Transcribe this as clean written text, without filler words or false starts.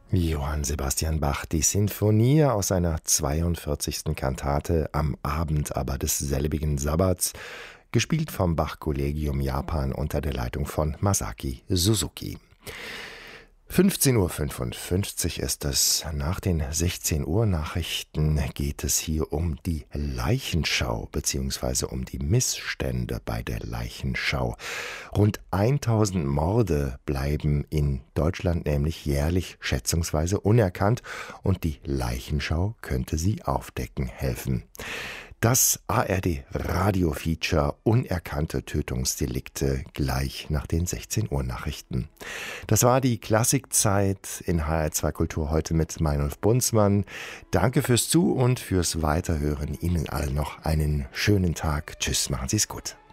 Johann Sebastian Bach, die Sinfonie aus seiner 42. Kantate Am Abend aber des selbigen Sabbats, gespielt vom Bach-Kollegium Japan unter der Leitung von Masaki Suzuki. 15:55 Uhr ist es. Nach den 16 Uhr Nachrichten geht es hier um die Leichenschau bzw. um die Missstände bei der Leichenschau. Rund 1000 Morde bleiben in Deutschland nämlich jährlich schätzungsweise unerkannt und die Leichenschau könnte sie aufdecken helfen. Das ARD-Radio-Feature Unerkannte Tötungsdelikte gleich nach den 16 Uhr Nachrichten. Das war die Klassikzeit in HR2 Kultur heute mit Meinolf Bunzmann. Danke fürs Zu- und fürs Weiterhören. Ihnen allen noch einen schönen Tag. Tschüss, machen Sie es gut.